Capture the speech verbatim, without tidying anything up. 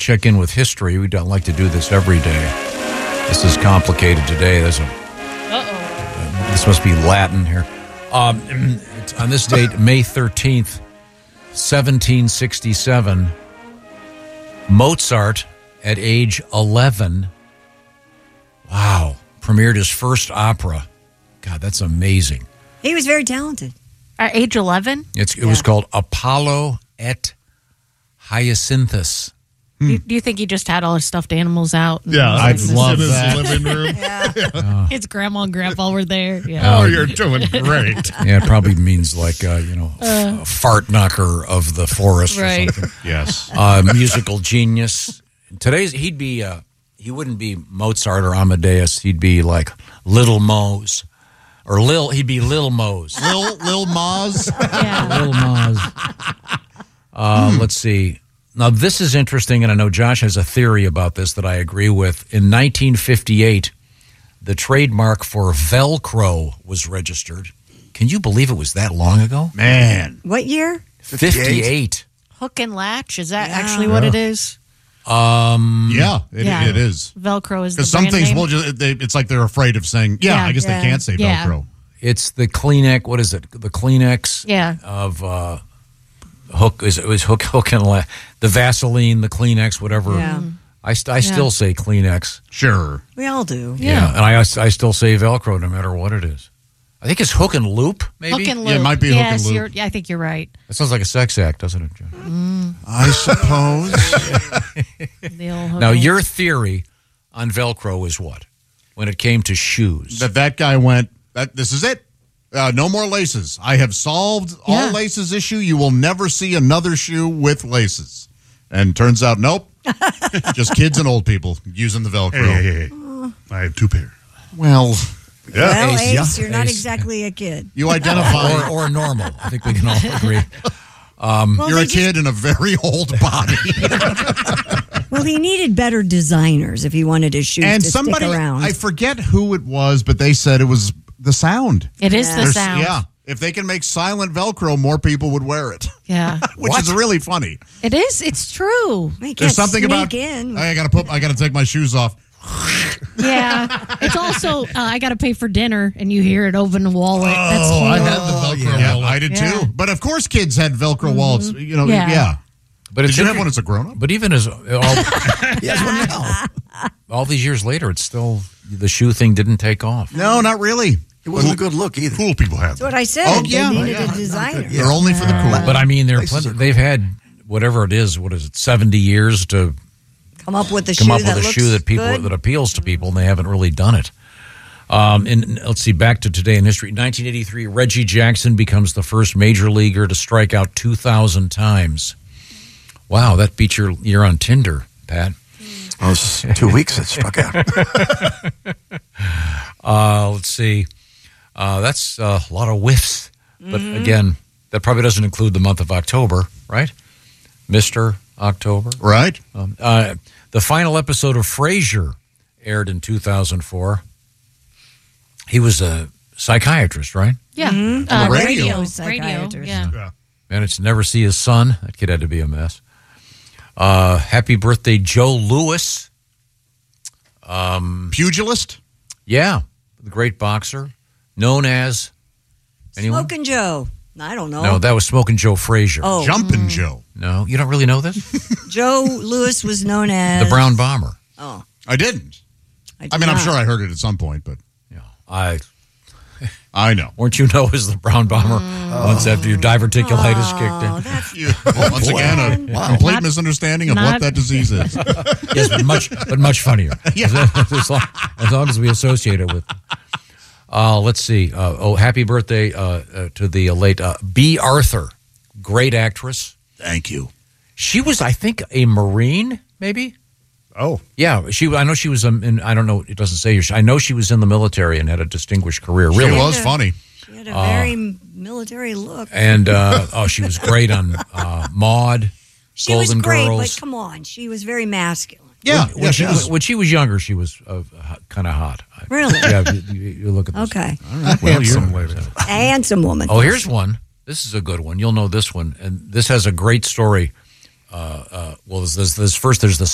check in with history. We don't like to do this every day. This is complicated today. There's a. Uh-oh. This must be Latin here. Um, it's on this date, May thirteenth, seventeen sixty-seven, Mozart, at age eleven, wow, premiered his first opera. God, that's amazing. He was very talented. At age eleven? It's, it Yeah. was called Apollo et Hyacinthus. Do, do you think he just had all his stuffed animals out? Yeah, I'd in love his that. living room. Yeah. His grandma and grandpa were there. Yeah. Oh, you're doing great. Yeah, it probably means like, uh, you know, f- a fart knocker of the forest Right. or something. Yes. Uh, musical genius. Today's, he'd be, uh, he wouldn't be Mozart or Amadeus. He'd be like Little Mose. Or Lil, he'd be Lil Mose. Lil Lil Maz. Yeah. Lil Mose. Uh, let's see. Now, this is interesting, and I know Josh has a theory about this that I agree with. In nineteen fifty-eight, the trademark for Velcro was registered. Can you believe it was that long ago? Man. What year? fifty-eight. Hook and latch, is that Yeah. actually what it is? Um, Yeah, it, Yeah. it is. Velcro is the Because some brand things name? will just, they, it's like they're afraid of saying, yeah, Yeah. I guess Yeah. they can't say Yeah. Velcro. It's the Kleenex. What is it? The Kleenex Yeah. of uh, Hook. Is it was Hook, Hook and La- the Vaseline, the Kleenex, whatever. Yeah. I, st- I still say Kleenex. Sure. We all do. Yeah. And I, I still say Velcro no matter what it is. I think it's Hook and Loop, maybe? Hook and loop. Yeah, it might be Hook yes, and Loop. You're, yeah, I think you're right. That sounds like a sex act, doesn't it, Josh? I suppose. The old hook Now, and- your theory on Velcro is what? When it came to shoes. that that guy went, that this is it. Uh, no more laces. I have solved all Yeah. laces issue. You will never see another shoe with laces. And turns out, nope. Just kids and old people using the Velcro. Hey, hey, hey. I have two pair. Well, Well, Ace, Ace, yeah. you're not Ace. exactly a kid. you identify. or, or normal. I think we can all agree. Well, You're they a kid in a very old body. just- well, he needed better designers if he wanted his shoes and to somebody, stick around. I forget who it was, but they said it was the sound. It is Yeah. the There's- sound. Yeah. If they can make silent Velcro, more people would wear it, Yeah. which is really funny. It is. It's true. He can't There's something sneak about in. I gotta put. I gotta take my shoes off. Yeah. It's also, uh, I got to pay for dinner, and you hear it over in the wallet. That's Oh, I horrible. had the Velcro Yeah, wallet. I did Yeah. too. But of course, kids had Velcro wallets. You know, yeah. Yeah. But Did it's you have inter- one as a grown up? But even as all, Yes, one now. all these years later, it's still, the shoe thing didn't take off. No, not really. It wasn't a good look either. Cool people have That's them. what I said. Oh, yeah. They needed Yeah. a designer. They're only for the cool. But I mean, there are Laces plenty, are cool. they've had whatever it is, what is it, seventy years to Come up with a come shoe up with that a looks shoe that people good. that appeals to people, and they haven't really done it. Um, and let's see, back to today in history. nineteen eighty-three, Reggie Jackson becomes the first major leaguer to strike out two thousand times. Wow, that beat your year on Tinder, Pat. Well, it was two weeks it struck out. Uh, let's see. Uh, that's uh, a lot of whiffs. But Mm-hmm. again, that probably doesn't include the month of October, right? Mister October. Right? Um, uh, the final episode of Frasier aired in two thousand four. He was a psychiatrist, right? Yeah. Mm-hmm. Uh, Radio. radio. Radio. Psychiatrist. Yeah. Yeah. Managed to never see his son. That kid had to be a mess. Uh, happy birthday, Joe Louis. Pugilist? Yeah, the great boxer, known as anyone? Smoking Joe. I don't know. No, that was Smoking Joe Frazier. oh, Jumpin' Joe. No, you don't really know this? Joe Lewis was known as The Brown Bomber. Oh, I didn't. I, I mean, I'm did sure not. I heard it at some point, but Yeah, I I know. weren't you know as the Brown Bomber once after your diverticulitis Oh, kicked in. that's You, once again, a Wow. complete Not- misunderstanding of not- what that disease is. Yes, but much, but much funnier. as, long, as long as we associate it with. Uh, let's see. Uh, oh, happy birthday uh, uh, to the late uh, B. Arthur, great actress. Thank you. She was, I think, a Marine, maybe. Oh. Yeah, she. I know she was um, in. I don't know. It doesn't say here. I know she was in the military and had a distinguished career. She Really, was funny. She had a very military look. and uh, oh, she was great on uh, Maude, She Golden was great, Girls. but come on, she was very masculine. Yeah, when, yeah, she, she was. when she was younger, she was uh, kind of hot. Really? Yeah, you, you, you look at this. Okay. Well, Handsome you're- lady. Handsome woman. Oh, here's one. This is a good one. You'll know this one, and this has a great story. Uh, uh, well, there's, there's, there's first there's the